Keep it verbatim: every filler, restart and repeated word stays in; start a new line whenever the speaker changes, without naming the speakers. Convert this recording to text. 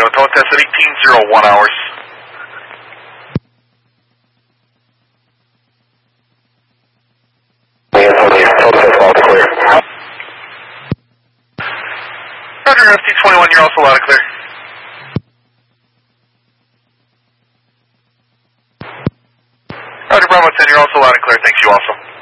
Toledo. Tone test at eighteen oh one hours. Roger, F T twenty-one, you're also loud and clear. Roger, Bravo ten, you're also loud and clear. Thank you also.